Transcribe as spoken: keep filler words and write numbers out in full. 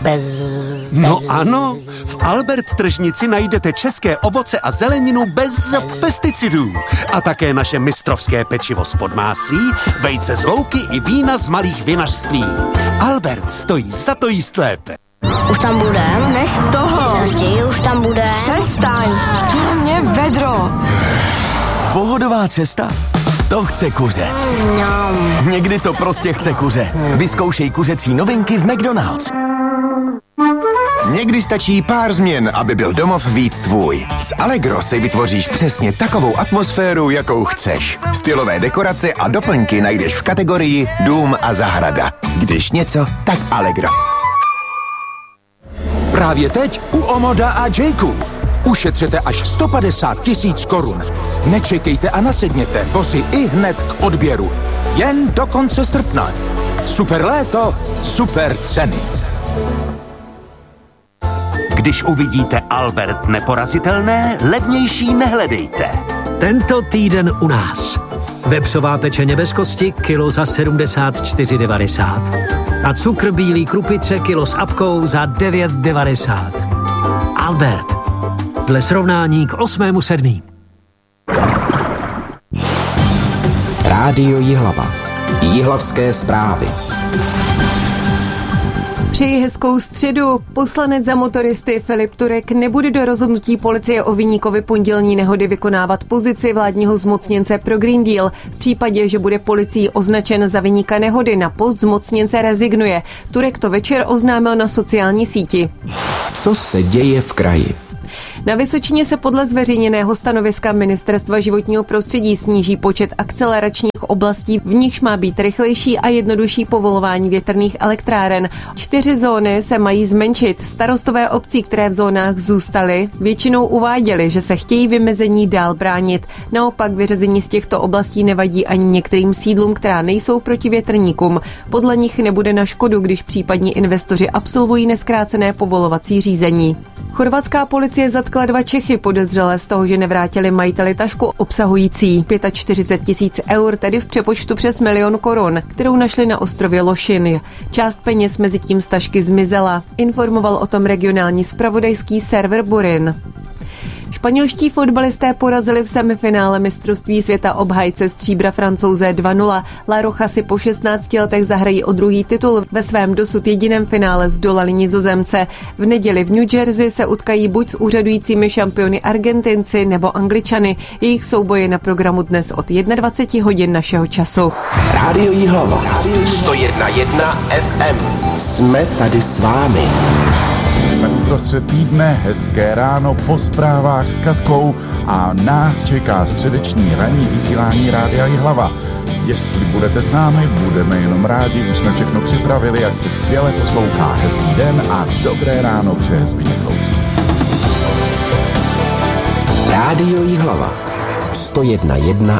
bez... No ano, v Albert tržnici najdete české ovoce a zeleninu bez pesticidů. A také naše mistrovské pečivo z podmáslí, vejce z louky i vína z malých vinařství. Albert stojí za to jíst lépe. Už tam budem? Nech toho. Raději už tam budem. Přestaň. Chtěl mě vedro. Pohodová cesta? To chce kuře. Mm, Někdy to prostě chce kuře. Vyzkoušej kuřecí novinky v McDonald's. Někdy stačí pár změn, aby byl domov víc tvůj. S Allegro si vytvoříš přesně takovou atmosféru, jakou chceš. Stylové dekorace a doplňky najdeš v kategorii Dům a zahrada. Když něco, tak Allegro. Právě teď u Omoda a Jayku. Ušetřete až sto padesát tisíc korun. Nečekejte a nasedněte, vozy i hned k odběru. Jen do konce srpna. Super léto, super ceny. Když uvidíte Albert neporazitelné, levnější nehledejte. Tento týden u nás. Vepřová pečeně bez kosti kilo za sedmdesát čtyři devadesát. A cukr bílý krupice kilo s apkou za devět devadesát. Albert. Dle srovnání k osmému sedmý. Rádio Jihlava. Jihlavské zprávy. Přeji hezkou středu. Poslanec za motoristy Filip Turek nebude do rozhodnutí policie o viníkovi pondělní nehody vykonávat pozici vládního zmocněnce pro Green Deal. V případě, že bude policií označen za viníka nehody, na post zmocněnce rezignuje. Turek to večer oznámil na sociální síti. Co se děje v kraji? Na Vysočině se podle zveřejněného stanoviska Ministerstva životního prostředí sníží počet akceleračních oblastí, v nichž má být rychlejší a jednodušší povolování větrných elektráren. Čtyři zóny se mají zmenšit. Starostové obcí, které v zónách zůstaly, většinou uváděli, že se chtějí vymezení dál bránit. Naopak vyřazení z těchto oblastí nevadí ani některým sídlům, která nejsou proti větrníkům. Podle nich nebude na škodu, když případní investoři absolvují nezkrácené povolovací řízení. Chorvatská policie zatkla dva Čechy podezřelé z toho, že nevrátili majiteli tašku obsahující čtyřicet pět tisíc eur, tedy v přepočtu přes milion korun, kterou našli na ostrově Lošin. Část peněz mezi tím z tašky zmizela. Informoval o tom regionální zpravodajský server Burin. Španělští fotbalisté porazili v semifinále mistrovství světa obhájce stříbra Francouze dva nula. La Roja si po šestnácti letech zahrají o druhý titul. Ve svém dosud jediném finále zdolali Nizozemce. V neděli v New Jersey se utkají buď s úřadujícími šampiony Argentinci nebo Angličany. Jejich souboj je na programu dnes od dvacet jedna hodin našeho času. Rádio Jihlava. sto jedna jedna F M. Jsme tady s vámi. Jsme uprostřed týdne, hezké ráno po zprávách s Katkou a nás čeká středeční ranní vysílání Rádia Jihlava. Jestli budete s námi, budeme jenom rádi, už jsme všechno připravili, ať se skvěle poslouchá. Hezký den a dobré ráno přeje Zbyněk Loucký. Rádio Jihlava. sto jedna jedna